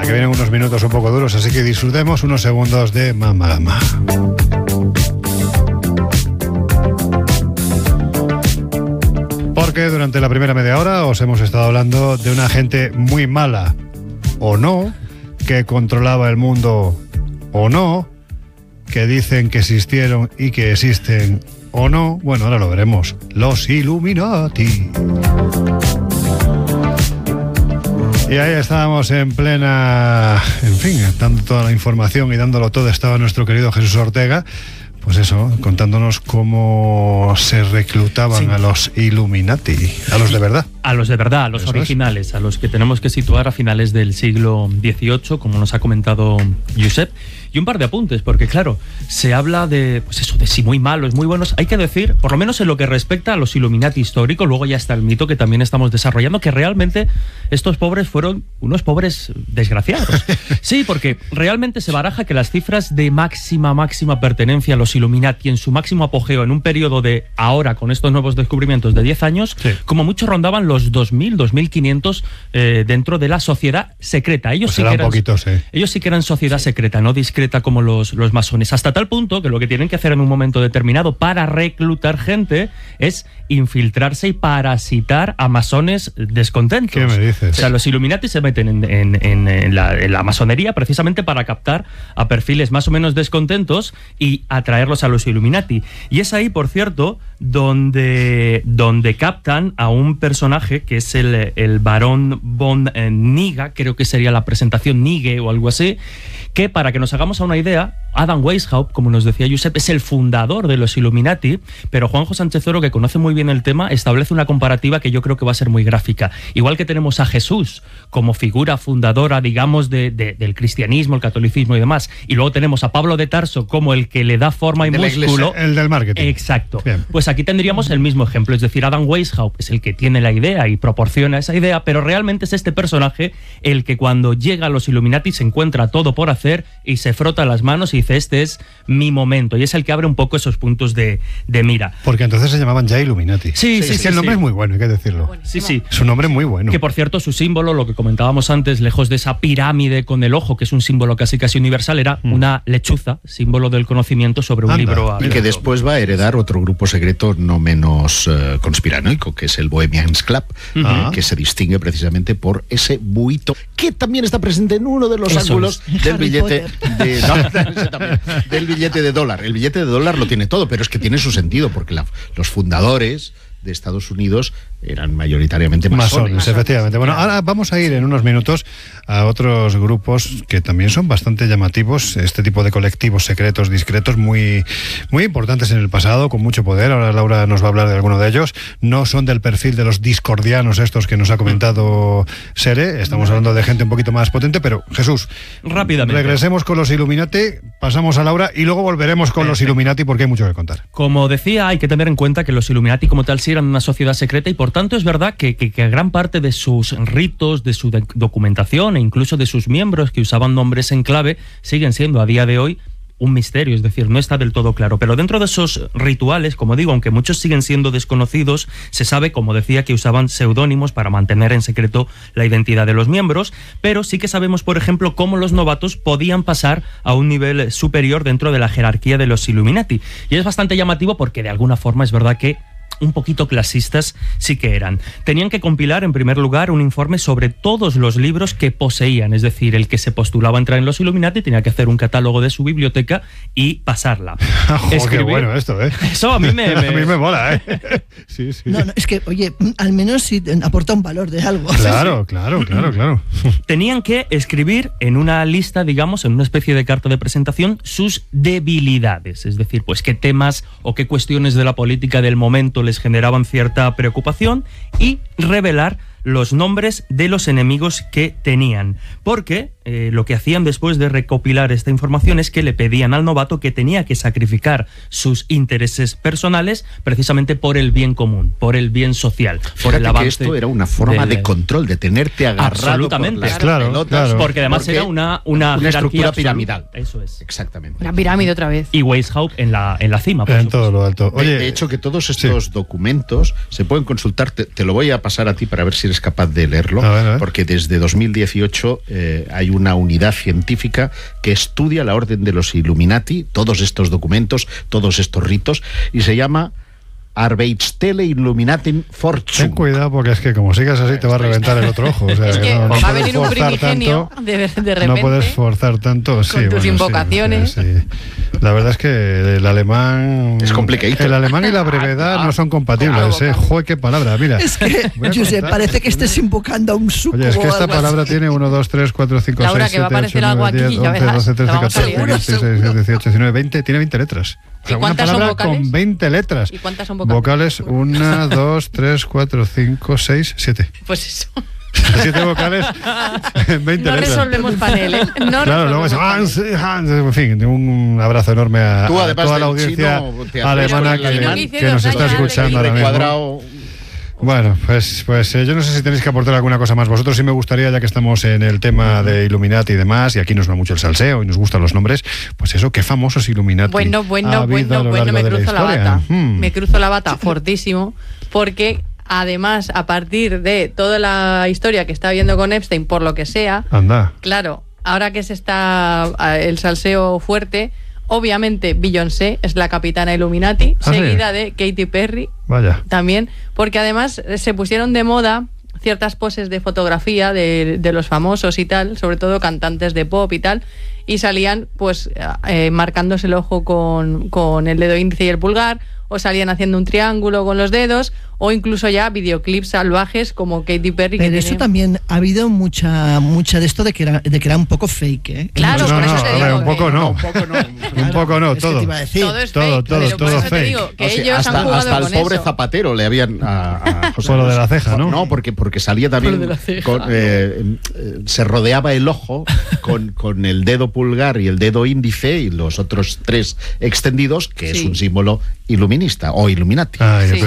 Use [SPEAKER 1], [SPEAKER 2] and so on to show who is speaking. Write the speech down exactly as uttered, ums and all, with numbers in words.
[SPEAKER 1] porque vienen unos minutos un poco duros, así que disfrutemos unos segundos de Mama Gama. Porque durante la primera media hora os hemos estado hablando de una gente muy mala, o no, que controlaba el mundo, o no, que dicen que existieron y que existen, o no. Bueno, ahora lo veremos. Los Illuminati. Y ahí estábamos en plena, en fin, dando toda la información y dándolo todo, estaba nuestro querido Jesús Ortega. Pues eso, contándonos cómo se reclutaban sí. a los Illuminati, a los de verdad.
[SPEAKER 2] A los de verdad, a los eso originales, es. a los que tenemos que situar a finales del siglo dieciocho, como nos ha comentado Josep. Y un par de apuntes, porque claro, se habla de, pues eso, de si muy malos, muy buenos. Hay que decir, por lo menos en lo que respecta a los Illuminati históricos, luego ya está el mito que también estamos desarrollando, que realmente estos pobres fueron unos pobres desgraciados. Sí, porque realmente se baraja que las cifras de máxima, máxima pertenencia a los Illuminati en su máximo apogeo en un periodo de ahora, con estos nuevos descubrimientos de diez años, sí. como mucho rondaban los dos mil, dos mil quinientos eh, dentro de la sociedad secreta. Ellos, pues sí, que eran, poquito, sí. ellos sí que eran sociedad sí. secreta, no discreta como los, los masones, hasta tal punto que lo que tienen que hacer en un momento determinado para reclutar gente es infiltrarse y parasitar a masones descontentos.
[SPEAKER 1] ¿Qué me dices?
[SPEAKER 2] O sea, los Illuminati se meten en, en, en, en, la, en la masonería precisamente para captar a perfiles más o menos descontentos y atraerlos a los Illuminati. Y es ahí, por cierto, donde, donde captan a un personaje que es el, el barón von Niga, creo que sería la presentación Nige o algo así, que para que nos hagamos a una idea, Adam Weishaupt, como nos decía Josep, es el fundador de los Illuminati, pero Juanjo Sánchez Oro, que conoce muy bien el tema, establece una comparativa que yo creo que va a ser muy gráfica. Igual que tenemos a Jesús como figura fundadora, digamos, de, de, del cristianismo, el catolicismo y demás, y luego tenemos a Pablo de Tarso como el que le da forma y
[SPEAKER 1] de
[SPEAKER 2] músculo.
[SPEAKER 1] Iglesia, el del marketing.
[SPEAKER 2] Exacto.
[SPEAKER 1] Bien.
[SPEAKER 2] Pues aquí tendríamos el mismo ejemplo, es decir, Adam Weishaupt es el que tiene la idea y proporciona esa idea, pero realmente es este personaje el que cuando llega a los Illuminati se encuentra todo por hacer y se frota las manos y dice, este es mi momento, y es el que abre un poco esos puntos de, de mira.
[SPEAKER 1] Porque entonces se llamaban ya Illuminati.
[SPEAKER 2] Sí, sí, sí.
[SPEAKER 1] Es
[SPEAKER 2] sí
[SPEAKER 1] que el nombre
[SPEAKER 2] sí.
[SPEAKER 1] es muy bueno, hay que decirlo.
[SPEAKER 2] Sí, sí.
[SPEAKER 1] Es un nombre muy bueno.
[SPEAKER 2] Que por cierto, su símbolo, lo que comentábamos antes, lejos de esa pirámide con el ojo, que es un símbolo casi casi universal, era mm. una lechuza, símbolo del conocimiento sobre un Anda, libro.
[SPEAKER 3] Y que después va a heredar otro grupo secreto no menos uh, conspiranoico, que es el Bohemians Club, uh-huh. eh, que se distingue precisamente por ese buito, que también está presente en uno de los Eso ángulos es. del Harry billete de, no, también, del billete de dólar. El billete de dólar lo tiene todo, pero es que tiene su sentido, porque la, los fundadores de Estados Unidos eran mayoritariamente masones.
[SPEAKER 1] Masones, efectivamente. Bueno, ahora vamos a ir en unos minutos a otros grupos que también son bastante llamativos, este tipo de colectivos secretos, discretos, muy, muy importantes en el pasado, con mucho poder. Ahora Laura nos va a hablar de alguno de ellos. No son del perfil de los discordianos estos que nos ha comentado Sere, estamos hablando de gente un poquito más potente, pero Jesús,
[SPEAKER 2] rápidamente
[SPEAKER 1] regresemos con los Illuminati, pasamos a Laura y luego volveremos con los Illuminati porque hay mucho que contar.
[SPEAKER 2] Como decía, hay que tener en cuenta que los Illuminati como tal sí eran una sociedad secreta y por tanto es verdad que, que, que gran parte de sus ritos, de su de- documentación e incluso de sus miembros que usaban nombres en clave siguen siendo a día de hoy un misterio, es decir, no está del todo claro. Pero dentro de esos rituales, como digo, aunque muchos siguen siendo desconocidos, se sabe, como decía, que usaban seudónimos para mantener en secreto la identidad de los miembros, pero sí que sabemos, por ejemplo, cómo los novatos podían pasar a un nivel superior dentro de la jerarquía de los Illuminati. Y es bastante llamativo porque de alguna forma es verdad que un poquito clasistas sí que eran. Tenían que compilar, en primer lugar, un informe sobre todos los libros que poseían, es decir, el que se postulaba a entrar en los Illuminati tenía que hacer un catálogo de su biblioteca y pasarla.
[SPEAKER 1] ¡Oh, qué bueno esto, eh!
[SPEAKER 2] Eso a mí me... me...
[SPEAKER 1] a mí me mola, eh. Sí, sí.
[SPEAKER 4] No, no, es que, oye, al menos sí aporta un valor de algo.
[SPEAKER 1] Claro, claro, claro, claro.
[SPEAKER 2] Tenían que escribir en una lista, digamos, en una especie de carta de presentación, sus debilidades, es decir, pues qué temas o qué cuestiones de la política del momento les generaban cierta preocupación y revelar los nombres de los enemigos que tenían, porque eh, lo que hacían después de recopilar esta información es que le pedían al novato que tenía que sacrificar sus intereses personales precisamente por el bien común, por el bien social, por
[SPEAKER 3] Fíjate
[SPEAKER 2] el avance.
[SPEAKER 3] Que esto era una forma de, de control, de tenerte agarrado
[SPEAKER 2] absolutamente,
[SPEAKER 3] por las
[SPEAKER 1] claro,
[SPEAKER 3] pelotas,
[SPEAKER 1] claro.
[SPEAKER 2] porque además
[SPEAKER 3] porque
[SPEAKER 2] era una una,
[SPEAKER 3] una estructura
[SPEAKER 2] absoluta.
[SPEAKER 3] piramidal.
[SPEAKER 2] Eso es.
[SPEAKER 3] Exactamente.
[SPEAKER 5] Una pirámide otra vez.
[SPEAKER 2] Y Weishaupt en la en la cima, por
[SPEAKER 1] en
[SPEAKER 2] supuesto.
[SPEAKER 1] todo lo alto. Oye,
[SPEAKER 3] de, de hecho, que todos estos sí. documentos se pueden consultar, te, te lo voy a pasar a ti para ver si eres capaz de leerlo,
[SPEAKER 1] a ver, a ver.
[SPEAKER 3] porque desde dos mil dieciocho eh, hay una una unidad científica que estudia la orden de los Illuminati, todos estos documentos, todos estos ritos, y se llama Arbeitsstelle Illuminaten Forschung.
[SPEAKER 1] Ten cuidado, porque es que como sigas así te va a reventar el otro ojo. O sea,
[SPEAKER 5] es que
[SPEAKER 1] no, no
[SPEAKER 5] va a venir un primigenio
[SPEAKER 1] tanto,
[SPEAKER 5] de, de repente.
[SPEAKER 1] No puedes forzar tanto.
[SPEAKER 5] Con
[SPEAKER 1] sí,
[SPEAKER 5] tus
[SPEAKER 1] bueno,
[SPEAKER 5] invocaciones.
[SPEAKER 1] Sí, sí. La verdad es que el alemán...
[SPEAKER 3] Es complicado.
[SPEAKER 1] El alemán y la brevedad ah, no son compatibles.
[SPEAKER 5] claro,
[SPEAKER 1] ¿eh? Joder, qué palabra. Mira.
[SPEAKER 4] Es que, Josep, parece que estés invocando a un sucubo.
[SPEAKER 1] Oye, es que esta palabra tiene uno, dos, tres, cuatro, cinco,
[SPEAKER 5] Laura,
[SPEAKER 1] seis,
[SPEAKER 5] que va a
[SPEAKER 1] siete,
[SPEAKER 5] aparecer
[SPEAKER 1] ocho,
[SPEAKER 5] algo
[SPEAKER 1] nueve,
[SPEAKER 5] aquí,
[SPEAKER 1] diez,
[SPEAKER 5] ya
[SPEAKER 1] once,
[SPEAKER 5] verás.
[SPEAKER 1] doce, trece,
[SPEAKER 5] Lo vamos a
[SPEAKER 1] catorce,
[SPEAKER 5] leer.
[SPEAKER 1] quince, dieciséis, diecisiete, dieciocho, diecinueve, veinte. Tiene veinte letras. O sea,
[SPEAKER 5] ¿Y cuántas
[SPEAKER 1] una
[SPEAKER 5] son
[SPEAKER 1] palabra
[SPEAKER 5] vocales?
[SPEAKER 1] con veinte letras.
[SPEAKER 5] ¿Y cuántas son vocales?
[SPEAKER 1] Vocales, una, dos, tres, cuatro, cinco, seis, siete.
[SPEAKER 5] Pues eso.
[SPEAKER 1] Siete vocales en veinte
[SPEAKER 5] no
[SPEAKER 1] letras.
[SPEAKER 5] No resolvemos panel, ¿eh? No
[SPEAKER 1] claro, luego es Hans, Hans, en fin, un abrazo enorme a,
[SPEAKER 3] Tú,
[SPEAKER 1] a toda la audiencia alemana que, que, que nos está escuchando ahora mismo.
[SPEAKER 3] Cuadrado.
[SPEAKER 1] Bueno, pues, pues eh, yo no sé si tenéis que aportar alguna cosa más. Vosotros sí me gustaría, ya que estamos en el tema de Illuminati y demás, y aquí nos va mucho el salseo y nos gustan los nombres, pues eso, qué famosos Illuminati.
[SPEAKER 5] Bueno, bueno, bueno, bueno, me cruzo la, la bata. Hmm. Me cruzo la bata fortísimo, porque además, a partir de toda la historia que está habiendo con Epstein, por lo que sea,
[SPEAKER 1] anda.
[SPEAKER 5] Claro, ahora que se está el salseo fuerte, obviamente Beyoncé es la capitana Illuminati, ¿Ah, seguida sí? de Katy Perry.
[SPEAKER 1] Vaya.
[SPEAKER 5] También, porque además se pusieron de moda ciertas poses de fotografía de, de los famosos y tal, sobre todo cantantes de pop y tal, y salían pues eh, marcándose el ojo con, con el dedo índice y el pulgar, o salían haciendo un triángulo con los dedos, o incluso ya videoclips salvajes como Katy Perry.
[SPEAKER 4] Pero
[SPEAKER 5] que
[SPEAKER 4] eso
[SPEAKER 5] tiene...
[SPEAKER 4] también ha habido mucha mucha de esto de que era, de que era un poco fake, ¿eh?
[SPEAKER 5] Claro,
[SPEAKER 1] no,
[SPEAKER 5] por
[SPEAKER 1] no,
[SPEAKER 5] eso te
[SPEAKER 1] no,
[SPEAKER 5] digo
[SPEAKER 1] un poco
[SPEAKER 5] que...
[SPEAKER 1] no.
[SPEAKER 3] Un poco no.
[SPEAKER 1] Un poco no, todo.
[SPEAKER 5] Todo es fake,
[SPEAKER 1] todo, todo,
[SPEAKER 5] pero
[SPEAKER 1] todo
[SPEAKER 5] por eso
[SPEAKER 1] fake.
[SPEAKER 5] te digo que
[SPEAKER 3] O sea,
[SPEAKER 5] ellos
[SPEAKER 3] hasta,
[SPEAKER 5] han jugado
[SPEAKER 3] hasta el
[SPEAKER 5] con
[SPEAKER 3] pobre
[SPEAKER 5] eso.
[SPEAKER 3] Zapatero le habían a, a José
[SPEAKER 1] por lo de la ceja, ¿no?
[SPEAKER 3] No, porque, porque salía también con, eh, eh, se rodeaba el ojo con, con el dedo pulgar y el dedo índice y los otros tres extendidos, que sí. es un símbolo iluminista o Illuminati.
[SPEAKER 1] Ay,
[SPEAKER 5] sí.